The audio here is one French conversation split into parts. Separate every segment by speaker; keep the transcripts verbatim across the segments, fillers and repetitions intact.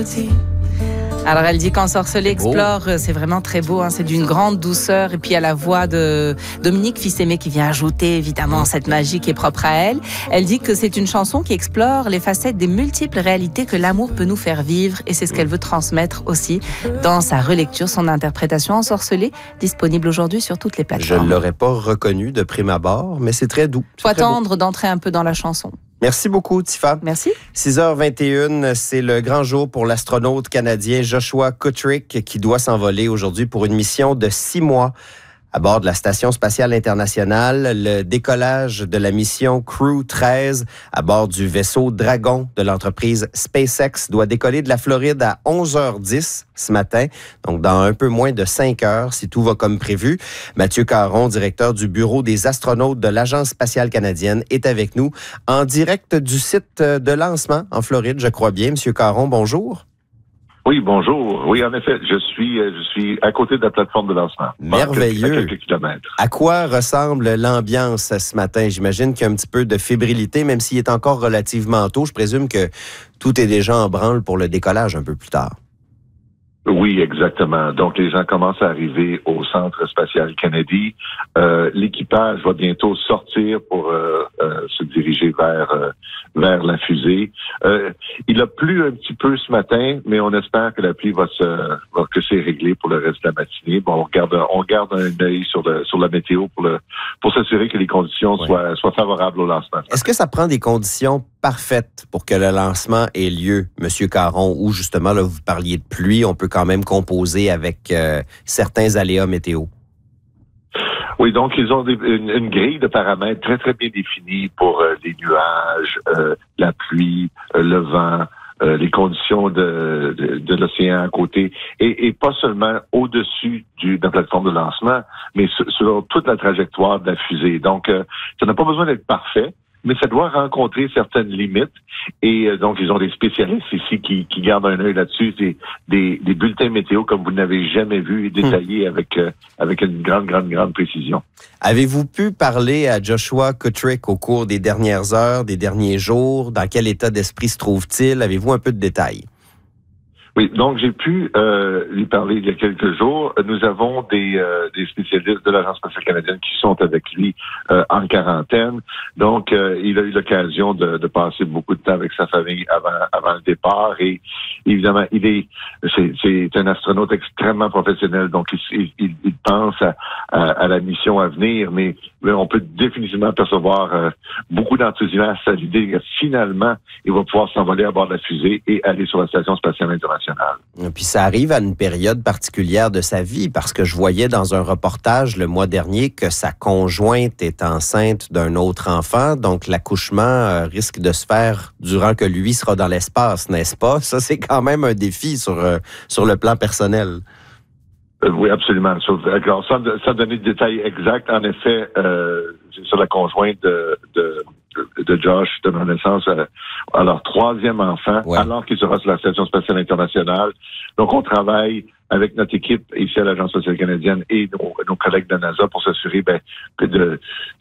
Speaker 1: routine. Alors elle dit qu'Ensorcelé explore, oh. c'est vraiment très beau, hein, c'est d'une grande douceur, et puis il y a la voix de Dominique Fils-Aimé qui vient ajouter évidemment cette magie qui est propre à elle. Elle dit que c'est une chanson qui explore les facettes des multiples réalités que l'amour peut nous faire vivre, et c'est ce qu'elle veut transmettre aussi dans sa relecture, son interprétation Ensorcelé, disponible aujourd'hui sur toutes les plateformes.
Speaker 2: Je ne l'aurais pas reconnu de prime abord, mais c'est très doux.
Speaker 1: Faut attendre d'entrer un peu dans la chanson.
Speaker 2: Merci beaucoup, Tifa.
Speaker 1: Merci.
Speaker 2: six heures vingt et une, c'est le grand jour pour l'astronaute canadien Joshua Kuttrick qui doit s'envoler aujourd'hui pour une mission de six mois à bord de la Station spatiale internationale. Le décollage de la mission Crew treize à bord du vaisseau Dragon de l'entreprise SpaceX doit décoller de la Floride à onze heures dix ce matin, donc dans un peu moins de cinq heures, si tout va comme prévu. Mathieu Caron, directeur du Bureau des astronautes de l'Agence spatiale canadienne, est avec nous en direct du site de lancement en Floride, je crois bien. Monsieur Caron, bonjour.
Speaker 3: Oui, bonjour. Oui, en effet, je suis, je suis à côté de la plateforme de lancement.
Speaker 2: Merveilleux.
Speaker 3: À quelques kilomètres.
Speaker 2: À quoi ressemble l'ambiance ce matin? J'imagine qu'il y a un petit peu de fébrilité, même s'il est encore relativement tôt. Je présume que tout est déjà en branle pour le décollage un peu plus tard.
Speaker 3: Oui, exactement. Donc, les gens commencent à arriver au Centre spatial Kennedy. Euh, l'équipage va bientôt sortir pour euh, euh, se diriger vers euh, vers la fusée. Euh, il a plu un petit peu ce matin, mais on espère que la pluie va se va, que c'est réglé pour le reste de la matinée. Bon, on garde on garde un œil sur le sur la météo pour le pour s'assurer que les conditions ouais. soient soient favorables au lancement.
Speaker 2: Est-ce que ça prend des conditions parfaites pour que le lancement ait lieu, Monsieur Caron, où justement là vous parliez de pluie, on peut quand même composer avec euh, certains aléas météo?
Speaker 3: Oui, donc ils ont des, une, une grille de paramètres très, très bien définie pour euh, les nuages, euh, la pluie, euh, le vent, euh, les conditions de, de, de l'océan à côté, et, et pas seulement au-dessus du, de la plateforme de lancement, mais sur, sur toute la trajectoire de la fusée. Donc, euh, ça n'a pas besoin d'être parfait, mais ça doit rencontrer certaines limites. Et euh, donc, ils ont des spécialistes ici qui, qui gardent un œil là-dessus. Des, des, des bulletins météo comme vous n'avez jamais vu et détaillés hum. avec, euh, avec une grande, grande, grande précision.
Speaker 2: Avez-vous pu parler à Joshua Kuttrick au cours des dernières heures, des derniers jours? Dans quel état d'esprit se trouve-t-il? Avez-vous un peu de détails?
Speaker 3: Oui, donc j'ai pu euh, lui parler il y a quelques jours. Nous avons des, euh, des spécialistes de l'Agence spatiale canadienne qui sont avec lui euh, en quarantaine. Donc, euh, il a eu l'occasion de, de passer beaucoup de temps avec sa famille avant, avant le départ. Et évidemment, il est c'est, c'est un astronaute extrêmement professionnel. Donc, il, il, il pense à, à, à la mission à venir, mais, mais on peut définitivement percevoir euh, beaucoup d'enthousiasme à l'idée que finalement, il va pouvoir s'envoler à bord de la fusée et aller sur la Station spatiale internationale.
Speaker 2: Puis ça arrive à une période particulière de sa vie, parce que je voyais dans un reportage le mois dernier que sa conjointe est enceinte d'un autre enfant, donc l'accouchement euh, risque de se faire durant que lui sera dans l'espace, n'est-ce pas? Ça, c'est quand même un défi sur, euh, sur le plan personnel.
Speaker 3: Euh, oui, absolument. Alors, sans, sans donner de détails exacts, en effet, euh, c'est sur la conjointe de... de de Josh, de ma naissance, à, à leur troisième enfant, ouais. alors qu'il sera sur la Station spatiale internationale. Donc, on travaille avec notre équipe ici à l'Agence spatiale canadienne et nos, nos collègues de la NASA pour s'assurer ben, de, de,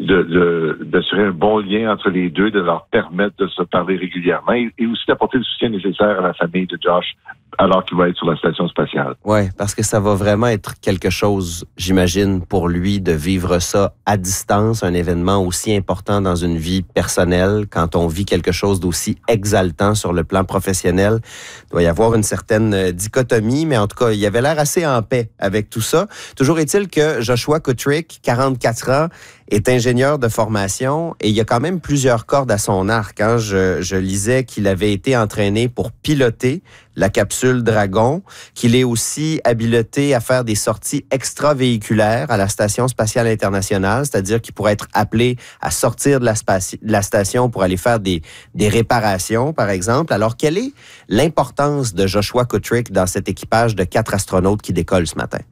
Speaker 3: de, d'assurer un bon lien entre les deux, de leur permettre de se parler régulièrement et, et aussi d'apporter le soutien nécessaire à la famille de Josh alors qu'il va être sur la station spatiale.
Speaker 2: Oui, parce que ça va vraiment être quelque chose, j'imagine, pour lui de vivre ça à distance, un événement aussi important dans une vie personnelle, quand on vit quelque chose d'aussi exaltant sur le plan professionnel. Il doit y avoir une certaine dichotomie, mais en tout cas, il y avait l'air assez en paix avec tout ça. Toujours est-il que Joshua Kuttrick, quarante-quatre ans, est ingénieur de formation et il y a quand même plusieurs cordes à son arc. Hein. Je, je lisais qu'il avait été entraîné pour piloter la capsule Dragon, qu'il est aussi habilité à faire des sorties extravéhiculaires à la Station spatiale internationale, c'est-à-dire qu'il pourrait être appelé à sortir de la, spaci- de la station pour aller faire des, des réparations, par exemple. Alors, quelle est l'importance de Joshua Kuttrick dans cet équipage de quatre astronautes qui décollent ce matin?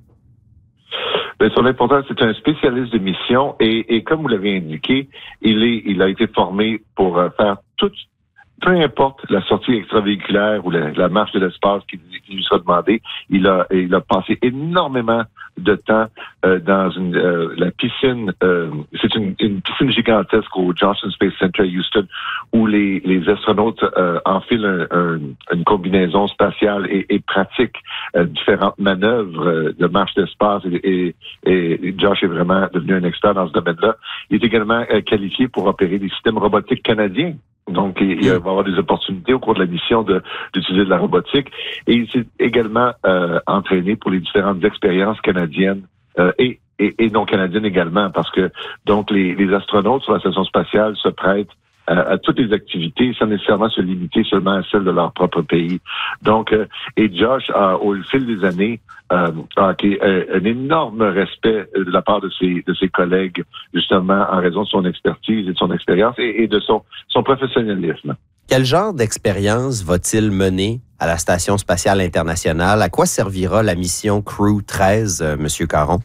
Speaker 3: Bien, son importance, c'est un spécialiste de mission et, et comme vous l'avez indiqué, il est, il a été formé pour faire tout, peu importe la sortie extravéhiculaire ou la, la marche de l'espace qui, qui lui sera demandée. Il a, il a passé énormément de temps euh, dans une, euh, la piscine, euh, c'est une, une piscine gigantesque au Johnson Space Center à Houston, où les, les astronautes euh, enfilent un, un, une combinaison spatiale et, et pratiquent euh, différentes manœuvres euh, de marche d'espace. Et, et, et Josh est vraiment devenu un expert dans ce domaine-là. Il est également euh, qualifié pour opérer des systèmes robotiques canadiens. Donc, il, il va avoir des opportunités au cours de la mission de, d'utiliser de la robotique. Et il s'est également euh, entraîné pour les différentes expériences canadiennes euh, et, et, et non canadiennes également, parce que donc les, les astronautes sur la station spatiale se prêtent à, à toutes les activités sans nécessairement se limiter seulement à celles de leur propre pays. Donc, euh, et Josh a, au fil des années, euh, a acquis euh, un énorme respect de la part de ses, de ses collègues, justement en raison de son expertise et de son expérience et, et de son, son professionnalisme.
Speaker 2: Quel genre d'expérience va-t-il mener à la Station spatiale internationale? À quoi servira la mission Crew treize, euh, M. Caron?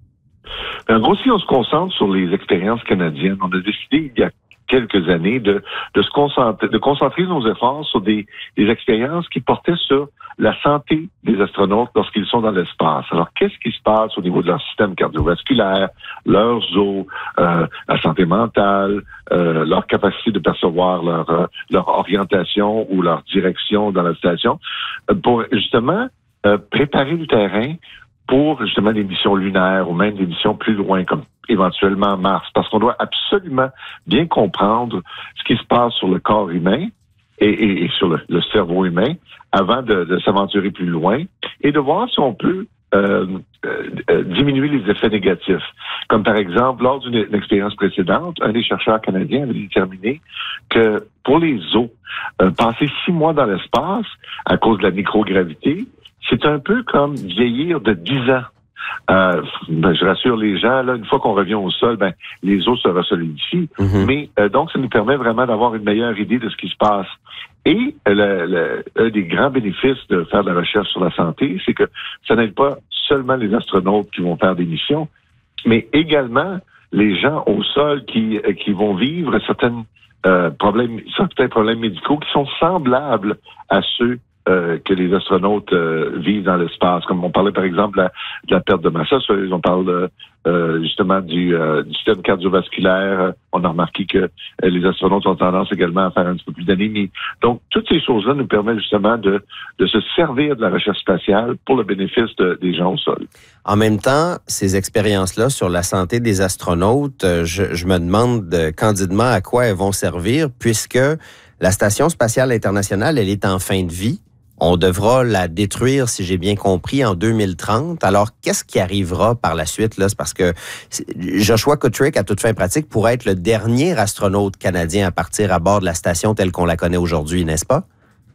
Speaker 3: En gros, si on se concentre sur les expériences canadiennes, on a décidé il y a quelques années de, de se concentrer, de concentrer nos efforts sur des, des expériences qui portaient sur la santé des astronautes lorsqu'ils sont dans l'espace. Alors, qu'est-ce qui se passe au niveau de leur système cardiovasculaire, leurs os, euh, la santé mentale, euh, leur capacité de percevoir leur, euh, leur orientation ou leur direction dans la station, euh, pour justement euh, préparer le terrain pour justement des missions lunaires ou même des missions plus loin, comme éventuellement Mars, parce qu'on doit absolument bien comprendre ce qui se passe sur le corps humain et, et, et sur le, le cerveau humain avant de, de s'aventurer plus loin et de voir si on peut euh, euh, diminuer les effets négatifs. Comme par exemple, lors d'une expérience précédente, un des chercheurs canadiens avait déterminé que pour les os, euh, passer six mois dans l'espace à cause de la microgravité, c'est un peu comme vieillir de dix ans. Euh, ben, je rassure les gens, là, une fois qu'on revient au sol, ben, les os se resolidifient. Mm-hmm. Mais euh, donc, ça nous permet vraiment d'avoir une meilleure idée de ce qui se passe. Et le, le, un des grands bénéfices de faire de la recherche sur la santé, c'est que ça n'aide pas seulement les astronautes qui vont faire des missions, mais également les gens au sol qui, qui vont vivre certaines, euh, problèmes, certains problèmes médicaux qui sont semblables à ceux Euh, que les astronautes euh, vivent dans l'espace. Comme on parlait par exemple de la, de la perte de masse osseuse, on parle euh, justement du, euh, du système cardiovasculaire. On a remarqué que euh, les astronautes ont tendance également à faire un petit peu plus d'anémie. Donc, toutes ces choses-là nous permettent justement de, de se servir de la recherche spatiale pour le bénéfice de, des gens au sol.
Speaker 2: En même temps, ces expériences-là sur la santé des astronautes, je, je me demande de, candidement à quoi elles vont servir, puisque la Station spatiale internationale, elle est en fin de vie. On devra la détruire, si j'ai bien compris, en deux mille trente. Alors, qu'est-ce qui arrivera par la suite? Là? C'est parce que Joshua Kutrick, à toute fin pratique, pourrait être le dernier astronaute canadien à partir à bord de la station telle qu'on la connaît aujourd'hui, n'est-ce pas?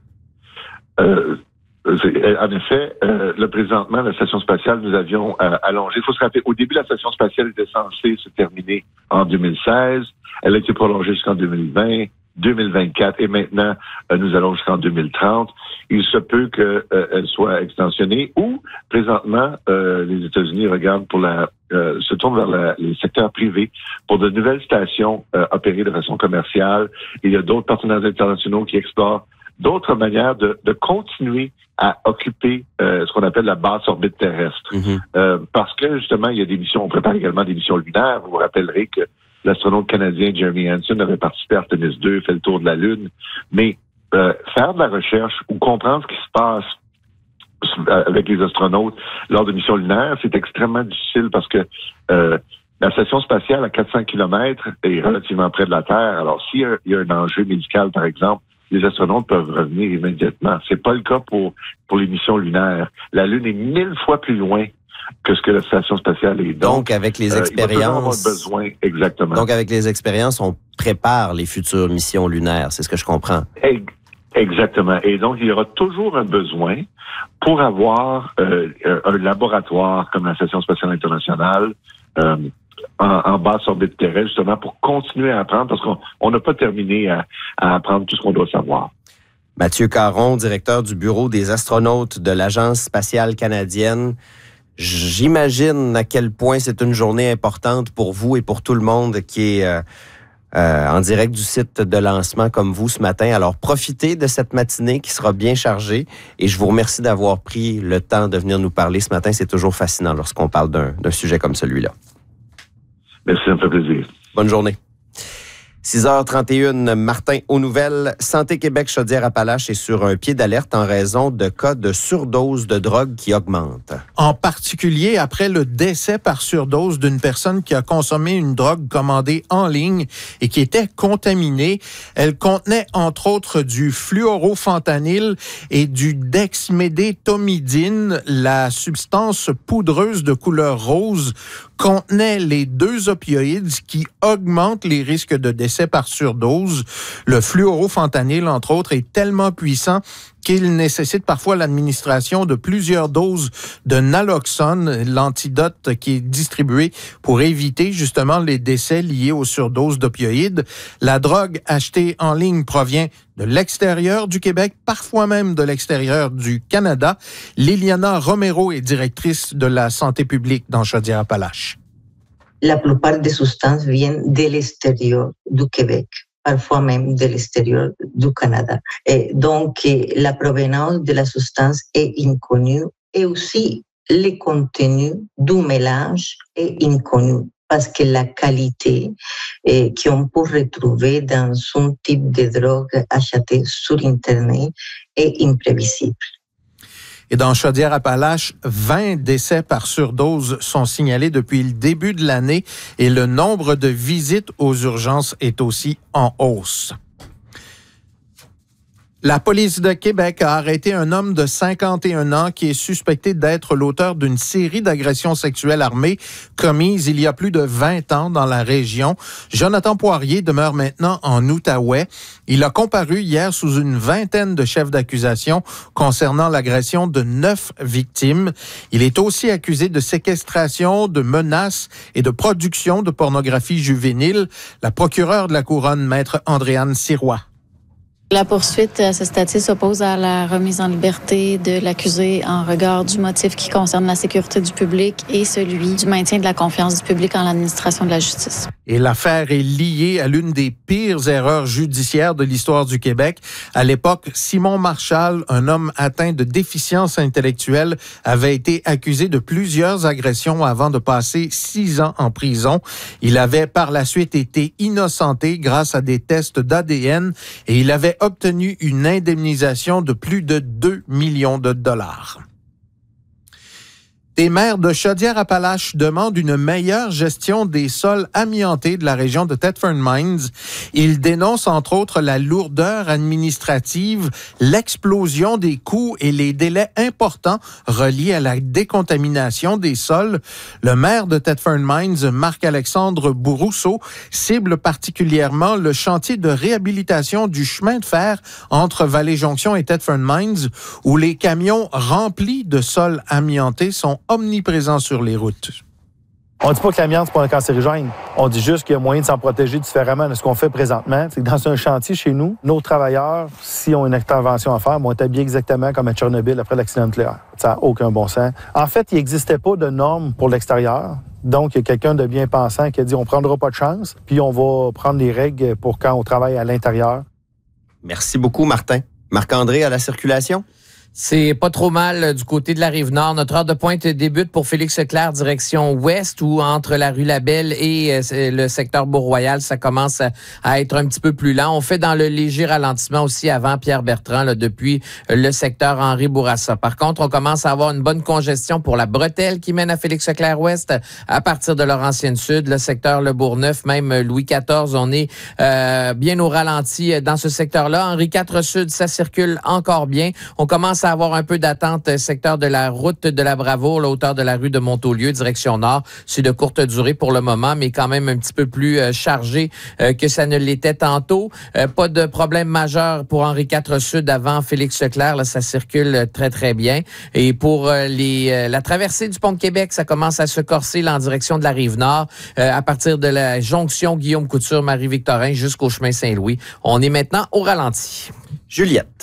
Speaker 3: Euh, en effet, euh, là, présentement, la station spatiale, nous avions euh, allongé. Il faut se rappeler, au début, la station spatiale était censée se terminer en deux mille seize. Elle a été prolongée jusqu'en deux mille vingt. deux mille vingt-quatre et maintenant euh, nous allons jusqu'en deux mille trente. Il se peut qu'elle euh, soit extensionnée ou présentement euh, les États-Unis regardent pour la euh, se tournent vers la, les secteurs privés pour de nouvelles stations euh, opérées de façon commerciale. Il y a d'autres partenaires internationaux qui explorent d'autres manières de, de continuer à occuper euh, ce qu'on appelle la basse orbite terrestre. Mm-hmm. Euh, parce que justement, il y a des missions, on prépare également des missions lunaires. Vous vous rappellerez que l'astronaute canadien Jeremy Hansen avait participé à Artemis deux, fait le tour de la Lune. Mais euh, faire de la recherche ou comprendre ce qui se passe avec les astronautes lors de missions lunaires, c'est extrêmement difficile parce que euh, la station spatiale à quatre cents kilomètres est relativement près de la Terre. Alors, s'il y a, il y a un enjeu médical, par exemple, les astronautes peuvent revenir immédiatement. C'est pas le cas pour, pour les missions lunaires. La Lune est mille fois plus loin que ce que la station spatiale est. Donc,
Speaker 2: donc avec les expériences, euh, il va
Speaker 3: avoir besoin, exactement.
Speaker 2: Donc, avec les expériences, on prépare les futures missions lunaires. C'est ce que je comprends.
Speaker 3: Exactement. Et donc, il y aura toujours un besoin pour avoir euh, un laboratoire comme la Station spatiale internationale euh, en, en basse orbite terrestre, justement, pour continuer à apprendre, parce qu'on n'a pas terminé à, à apprendre tout ce qu'on doit savoir.
Speaker 2: Mathieu Caron, directeur du Bureau des astronautes de l'Agence spatiale canadienne. J'imagine à quel point c'est une journée importante pour vous et pour tout le monde qui est euh, euh, en direct du site de lancement comme vous ce matin. Alors, profitez de cette matinée qui sera bien chargée et je vous remercie d'avoir pris le temps de venir nous parler ce matin. C'est toujours fascinant lorsqu'on parle d'un, d'un sujet comme celui-là.
Speaker 3: Merci, ça me fait plaisir.
Speaker 2: Bonne journée. six heures trente et une, Martin, aux nouvelles. Santé Québec Chaudière-Appalaches est sur un pied d'alerte en raison de cas de surdose de drogue qui augmentent.
Speaker 4: En particulier après le décès par surdose d'une personne qui a consommé une drogue commandée en ligne et qui était contaminée. Elle contenait entre autres du fluorofentanyl et du dexmédétomidine, la substance poudreuse de couleur rose contenait les deux opioïdes qui augmentent les risques de décès par surdose. Le fluorofentanyl, entre autres, est tellement puissant qu'il nécessite parfois l'administration de plusieurs doses de naloxone, l'antidote qui est distribué pour éviter justement les décès liés aux surdoses d'opioïdes. La drogue achetée en ligne provient de l'extérieur du Québec, parfois même de l'extérieur du Canada. Liliana Romero est directrice de la santé publique dans Chaudière-Appalaches.
Speaker 5: La plupart des substances viennent de l'extérieur du Québec, parfois même de l'extérieur du Canada. Et donc, la provenance de la substance est inconnue et aussi le contenu du mélange est inconnu parce que la qualité eh, qu'on peut retrouver dans un type de drogue achetée sur Internet est imprévisible.
Speaker 4: Et dans Chaudière-Appalaches, vingt décès par surdose sont signalés depuis le début de l'année et le nombre de visites aux urgences est aussi en hausse. La police de Québec a arrêté un homme de cinquante et un ans qui est suspecté d'être l'auteur d'une série d'agressions sexuelles armées commises il y a plus de vingt ans dans la région. Jonathan Poirier demeure maintenant en Outaouais. Il a comparu hier sous une vingtaine de chefs d'accusation concernant l'agression de neuf victimes. Il est aussi accusé de séquestration, de menaces et de production de pornographie juvénile. La procureure de la Couronne, maître Andréane Sirois.
Speaker 6: La poursuite à ce stade-ci s'oppose à la remise en liberté de l'accusé en regard du motif qui concerne la sécurité du public et celui du maintien de la confiance du public en l'administration de la justice.
Speaker 4: Et l'affaire est liée à l'une des pires erreurs judiciaires de l'histoire du Québec. À l'époque, Simon Marchal, un homme atteint de déficience intellectuelle, avait été accusé de plusieurs agressions avant de passer six ans en prison. Il avait par la suite été innocenté grâce à des tests d'A D N et il avait obtenu une indemnisation de plus de deux millions de dollars. Des maires de Chaudière-Appalaches demandent une meilleure gestion des sols amiantés de la région de Thetford Mines. Ils dénoncent entre autres la lourdeur administrative, l'explosion des coûts et les délais importants reliés à la décontamination des sols. Le maire de Thetford Mines, Marc-Alexandre Bourrousseau, cible particulièrement le chantier de réhabilitation du chemin de fer entre Vallée-Jonction et Thetford Mines, où les camions remplis de sols amiantés sont omniprésents sur les routes.
Speaker 7: On ne dit pas que l'amiante, c'est pas un cancérigène. On dit juste qu'il y a moyen de s'en protéger différemment de ce qu'on fait présentement. C'est que dans un chantier chez nous, nos travailleurs, s'ils ont une intervention à faire, vont être habillés exactement comme à Tchernobyl après l'accident nucléaire. Ça n'a aucun bon sens. En fait, il n'existait pas de normes pour l'extérieur. Donc, il y a quelqu'un de bien pensant qui a dit on ne prendra pas de chance, puis on va prendre les règles pour quand on travaille à l'intérieur.
Speaker 2: Merci beaucoup, Martin. Marc-André, à la circulation?
Speaker 8: C'est pas trop mal du côté de la Rive-Nord. Notre heure de pointe débute pour Félix Leclerc, direction ouest, où entre la rue Labelle et le secteur Beau-Royal, ça commence à être un petit peu plus lent. On fait dans le léger ralentissement aussi avant Pierre-Bertrand, là, depuis le secteur Henri Bourassa. Par contre, on commence à avoir une bonne congestion pour la bretelle qui mène à Félix Leclerc ouest à partir de Laurentienne Sud, le secteur Le Bourgneuf, même Louis quatorze. On est euh, bien au ralenti dans ce secteur-là. Henri quatre Sud, ça circule encore bien. On commence à avoir un peu d'attente secteur de la route de la Bravoure, la hauteur de la rue de Montaulieu, direction nord. C'est de courte durée pour le moment, mais quand même un petit peu plus euh, chargé euh, que ça ne l'était tantôt. Euh, pas de problème majeur pour Henri quatre Sud avant Félix Leclerc. Là, ça circule très, très bien. Et pour euh, les euh, la traversée du pont de Québec, ça commence à se corser là, en direction de la Rive-Nord, euh, à partir de la jonction Guillaume-Couture, Marie-Victorin jusqu'au chemin Saint-Louis. On est maintenant au ralenti.
Speaker 2: Juliette.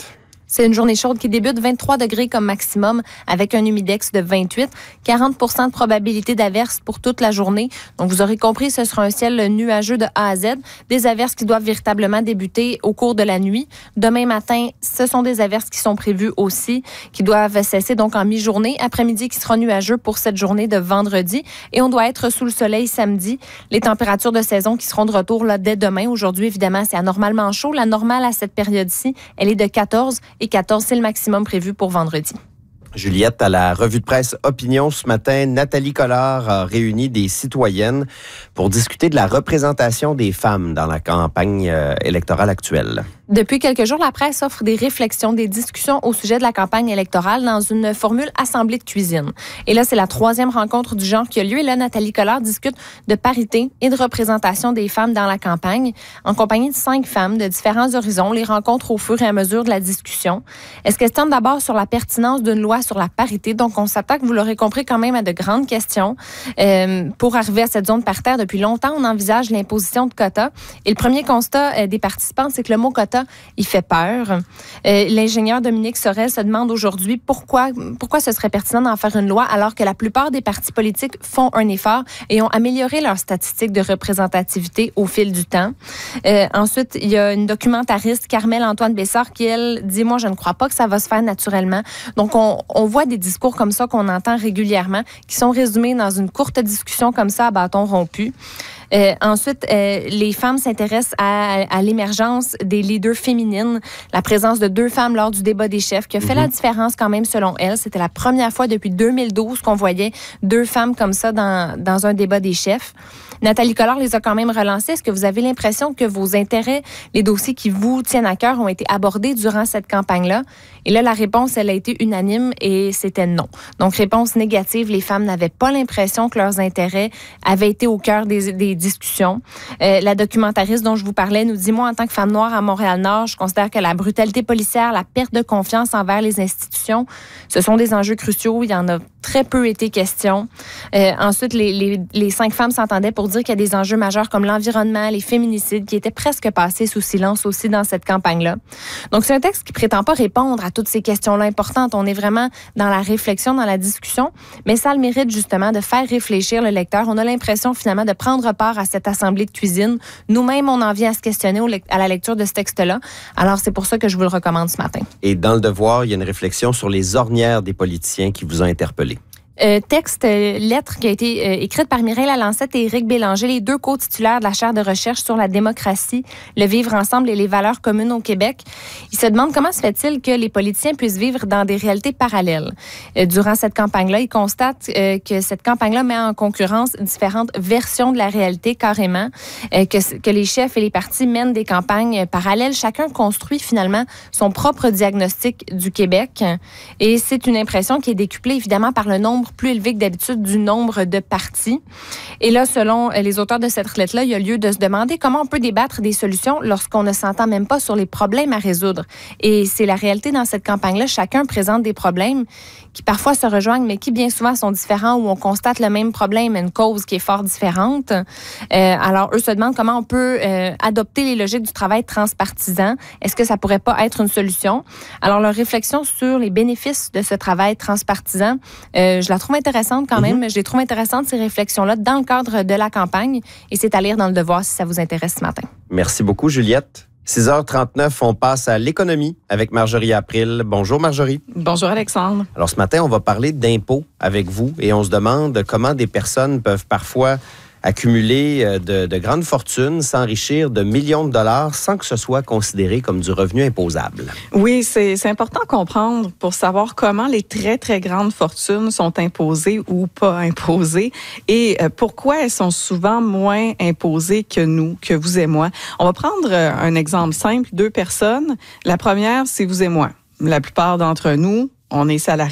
Speaker 9: C'est une journée chaude qui débute vingt-trois degrés comme maximum avec un humidex de vingt-huit. quarante pour cent de probabilité d'averses pour toute la journée. Donc, vous aurez compris, ce sera un ciel nuageux de A à Z. Des averses qui doivent véritablement débuter au cours de la nuit. Demain matin, ce sont des averses qui sont prévues aussi, qui doivent cesser donc en mi-journée. Après-midi qui sera nuageux pour cette journée de vendredi. Et on doit être sous le soleil samedi. Les températures de saison qui seront de retour là dès demain. Aujourd'hui, évidemment, c'est anormalement chaud. La normale à cette période-ci, elle est de quatorze. Et quatorze, c'est le maximum prévu pour vendredi.
Speaker 2: Juliette, à la revue de presse Opinion ce matin, Nathalie Collard a réuni des citoyennes pour discuter de la représentation des femmes dans la campagne euh, électorale actuelle.
Speaker 9: Depuis quelques jours, la presse offre des réflexions, des discussions au sujet de la campagne électorale dans une formule assemblée de cuisine. Et là, c'est la troisième rencontre du genre qui a lieu. Et là, Nathalie Collard discute de parité et de représentation des femmes dans la campagne en compagnie de cinq femmes de différents horizons. Les rencontres au fur et à mesure de la discussion. Elle se questionne d'abord sur la pertinence d'une loi sur la parité. Donc, on s'attaque, vous l'aurez compris, quand même à de grandes questions. Euh, pour arriver à cette zone paritaire, depuis longtemps, on envisage l'imposition de quotas. Et le premier constat euh, des participants, c'est que le mot quota, il fait peur. Euh, l'ingénieur Dominique Sorel se demande aujourd'hui pourquoi, pourquoi ce serait pertinent d'en faire une loi alors que la plupart des partis politiques font un effort et ont amélioré leurs statistiques de représentativité au fil du temps. Euh, ensuite, il y a une documentariste, Carmel Antoine Bessard, qui, elle, dit « Moi, je ne crois pas que ça va se faire naturellement. » Donc, on, on voit des discours comme ça qu'on entend régulièrement qui sont résumés dans une courte discussion comme ça à bâton rompu. Euh, ensuite, euh, les femmes s'intéressent à, à l'émergence des leaders féminines, la présence de deux femmes lors du débat des chefs qui a fait mm-hmm. la différence quand même selon elles. C'était la première fois depuis deux mille douze qu'on voyait deux femmes comme ça dans, dans un débat des chefs. Nathalie Collard les a quand même relancées. Est-ce que vous avez l'impression que vos intérêts, les dossiers qui vous tiennent à cœur ont été abordés durant cette campagne-là? Et là, la réponse, elle a été unanime et c'était non. Donc, réponse négative, les femmes n'avaient pas l'impression que leurs intérêts avaient été au cœur des, des discussions. Euh, la documentariste dont je vous parlais nous dit, moi, en tant que femme noire à Montréal-Nord, je considère que la brutalité policière, la perte de confiance envers les institutions, ce sont des enjeux cruciaux. Il y en a très peu été question. Euh, ensuite, les, les, les cinq femmes s'entendaient pour dire qu'il y a des enjeux majeurs comme l'environnement, les féminicides, qui étaient presque passés sous silence aussi dans cette campagne-là. Donc, c'est un texte qui prétend pas répondre à toutes ces questions-là importantes. On est vraiment dans la réflexion, dans la discussion, mais ça a le mérite justement de faire réfléchir le lecteur. On a l'impression finalement de prendre part à cette assemblée de cuisine. Nous-mêmes, on en vient à se questionner à la lecture de ce texte-là. Alors, c'est pour ça que je vous le recommande ce matin.
Speaker 2: Et dans Le Devoir, il y a une réflexion sur les ornières des politiciens qui vous ont interpellé.
Speaker 9: Euh, texte, euh, lettre qui a été euh, écrite par Mireille Lalancette et Éric Bélanger, les deux co-titulaires de la chaire de recherche sur la démocratie, le vivre ensemble et les valeurs communes au Québec. Ils se demandent comment se fait-il que les politiciens puissent vivre dans des réalités parallèles. Euh, durant cette campagne-là, ils constatent euh, que cette campagne-là met en concurrence différentes versions de la réalité carrément, euh, que, que les chefs et les partis mènent des campagnes parallèles. Chacun construit finalement son propre diagnostic du Québec. Et c'est une impression qui est décuplée évidemment par le nombre plus élevé que d'habitude du nombre de partis. Et là, selon les auteurs de cette lettre-là, il y a lieu de se demander comment on peut débattre des solutions lorsqu'on ne s'entend même pas sur les problèmes à résoudre. Et c'est la réalité dans cette campagne-là. Chacun présente des problèmes qui parfois se rejoignent, mais qui bien souvent sont différents, où on constate le même problème, une cause qui est fort différente. Euh, alors, eux se demandent comment on peut euh, adopter les logiques du travail transpartisan. Est-ce que ça pourrait pas être une solution? Alors, leur réflexion sur les bénéfices de ce travail transpartisan, euh, je la trouve intéressante quand même. Mm-hmm. Je les trouve intéressantes, ces réflexions-là, dans le cadre de la campagne. Et c'est à lire dans Le Devoir si ça vous intéresse ce matin.
Speaker 2: Merci beaucoup, Juliette. six heures trente-neuf, on passe à l'économie avec Marjorie April. Bonjour, Marjorie.
Speaker 10: Bonjour, Alexandre.
Speaker 2: Alors, ce matin, on va parler d'impôts avec vous et on se demande comment des personnes peuvent parfois accumuler de, de grandes fortunes, s'enrichir de millions de dollars sans que ce soit considéré comme du revenu imposable.
Speaker 10: Oui, c'est, c'est important à comprendre pour savoir comment les très, très grandes fortunes sont imposées ou pas imposées et pourquoi elles sont souvent moins imposées que nous, que vous et moi. On va prendre un exemple simple, deux personnes. La première, c'est vous et moi. La plupart d'entre nous, on est salariés.